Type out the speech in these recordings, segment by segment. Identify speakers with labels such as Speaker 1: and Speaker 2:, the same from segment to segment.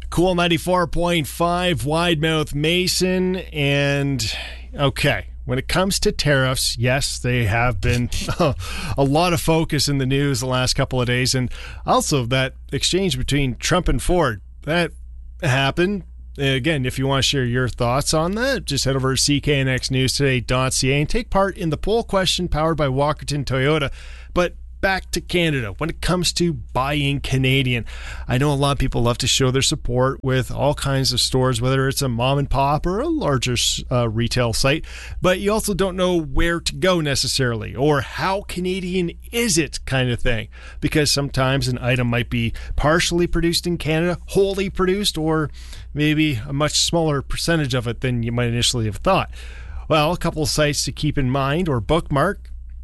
Speaker 1: Cool 94.5, Widemouth Mason. And, okay, when it comes to tariffs, yes, they have been a lot of focus in the news the last couple of days. And also that exchange between Trump and Ford, that happened. Again, if you want to share your thoughts on that, just head over to cknxnewstoday.ca and take part in the poll question powered by Walkerton Toyota. But back to Canada. When it comes to buying Canadian, I know a lot of people love to show their support with all kinds of stores, whether it's a mom and pop or a larger retail site, but you also don't know where to go necessarily, or how Canadian is it kind of thing, because sometimes an item might be partially produced in Canada, wholly produced, or maybe a much smaller percentage of it than you might initially have thought. Well, a couple of sites to keep in mind or bookmark.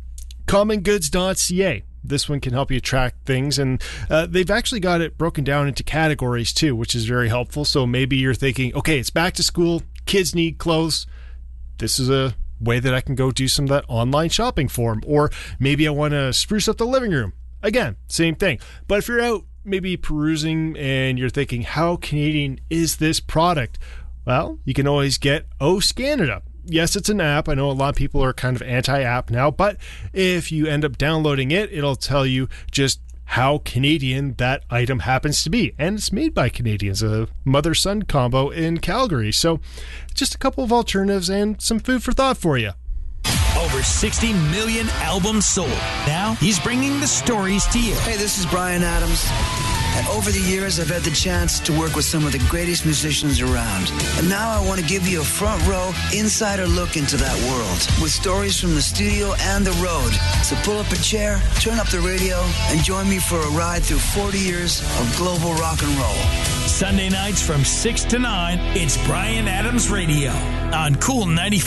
Speaker 1: commongoods.ca. This one can help you track things, and they've actually got it broken down into categories too, which is very helpful. So maybe you're thinking, okay, it's back to school, kids need clothes. This is a way that I can go do some of that online shopping for them. Or maybe I want to spruce up the living room. Again, same thing. But if you're out maybe perusing and you're thinking, how Canadian is this product? Well, you can always get OSCanada. Yes, it's an app. I know a lot of people are kind of anti-app now, but if you end up downloading it, it'll tell you just how Canadian that item happens to be. And it's made by Canadians, a mother-son combo in Calgary. So just a couple of alternatives and some food for thought for you.
Speaker 2: Over 60 million albums sold. Now he's bringing the stories to you.
Speaker 3: Hey, this is Bryan Adams. And over the years, I've had the chance to work with some of the greatest musicians around. And now I want to give you a front row, insider look into that world with stories from the studio and the road. So pull up a chair, turn up the radio, and join me for a ride through 40 years of global rock and roll.
Speaker 2: Sunday nights from 6 to 9, it's Bryan Adams Radio on Cool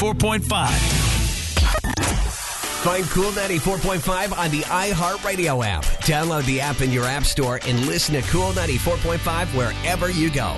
Speaker 2: 94.5.
Speaker 4: Find Cool 94.5 on the iHeartRadio app. Download the app in your app store and listen to Cool 94.5 wherever you go.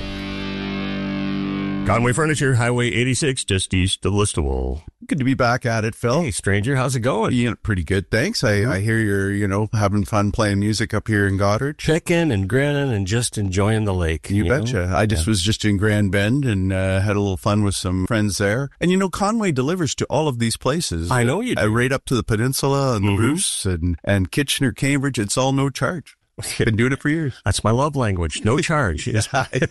Speaker 5: Conway Furniture, Highway 86, just east of Listowel.
Speaker 6: Good to be back at it, Phil.
Speaker 5: Hey, stranger, how's it going?
Speaker 6: Yeah, pretty good, thanks. I hear you're, having fun playing music up here in Goddard.
Speaker 5: Checking and grinning and just enjoying the lake.
Speaker 6: You betcha. I was just in Grand Bend and had a little fun with some friends there. And, Conway delivers to all of these places.
Speaker 5: I know you do.
Speaker 6: Right up to the peninsula and the Bruce and Kitchener, Cambridge. It's all no charge. Been doing it for years.
Speaker 5: That's my love language. No charge.
Speaker 6: And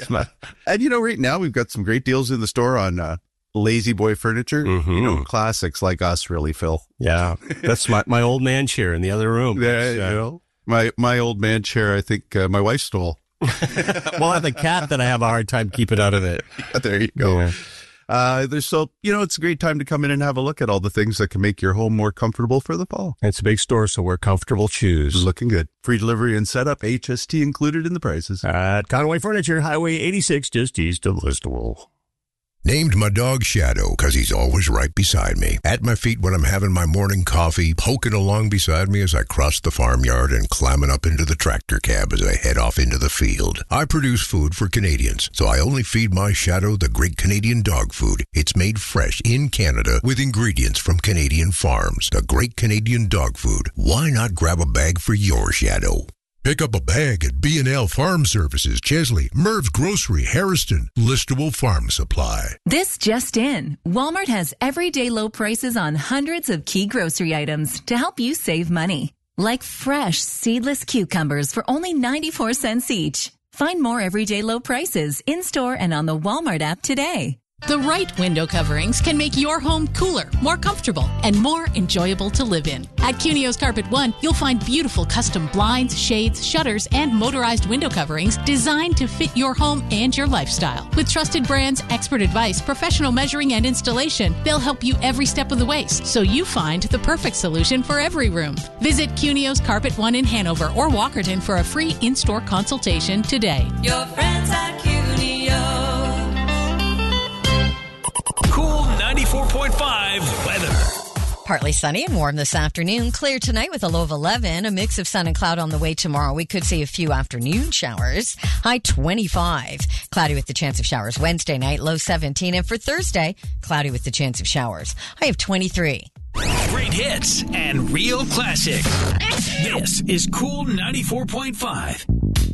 Speaker 6: right now we've got some great deals in the store on Lazy Boy furniture. Classics like us, really, Phil.
Speaker 5: Yeah, that's my old man chair in the other room.
Speaker 6: Yeah, my old man chair. I think my wife stole.
Speaker 5: Well, I have a cat that I have a hard time keeping out of it.
Speaker 6: There you go.
Speaker 5: Yeah.
Speaker 6: It's a great time to come in and have a look at all the things that can make your home more comfortable for the fall.
Speaker 5: It's a big store, so wear comfortable shoes.
Speaker 6: Looking good. Free delivery and setup, HST included in the prices.
Speaker 5: At Conway Furniture, Highway 86, just east of Listowel.
Speaker 7: Named my dog Shadow because he's always right beside me. At my feet when I'm having my morning coffee, poking along beside me as I cross the farmyard and climbing up into the tractor cab as I head off into the field. I produce food for Canadians, so I only feed my Shadow the great Canadian dog food. It's made fresh in Canada with ingredients from Canadian farms. The great Canadian dog food. Why not grab a bag for your Shadow? Pick up a bag at B&L Farm Services, Chesley, Merv's Grocery, Harrison, Listowel Farm Supply.
Speaker 8: This just in. Walmart has everyday low prices on hundreds of key grocery items to help you save money. Like fresh, seedless cucumbers for only 94 cents each. Find more everyday low prices in-store and on the Walmart app today.
Speaker 9: The right window coverings can make your home cooler, more comfortable, and more enjoyable to live in. At Cunio's Carpet One, you'll find beautiful custom blinds, shades, shutters, and motorized window coverings designed to fit your home and your lifestyle. With trusted brands, expert advice, professional measuring, and installation, they'll help you every step of the way, so you find the perfect solution for every room. Visit Cunio's Carpet One in Hanover or Walkerton for a free in-store consultation today.
Speaker 10: Your friends at Cunio.
Speaker 2: Cool 94.5 weather.
Speaker 11: Partly sunny and warm this afternoon. Clear tonight with a low of 11. A mix of sun and cloud on the way tomorrow. We could see a few afternoon showers. High 25. Cloudy with the chance of showers Wednesday night. Low 17. And for Thursday, cloudy with the chance of showers. High of 23.
Speaker 2: Great hits and real classics. This is Cool 94.5.